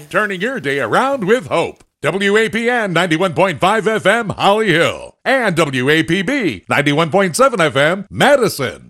turning your day around with hope. WAPN 91.5 FM Holly Hill and WAPB 91.7 FM Madison.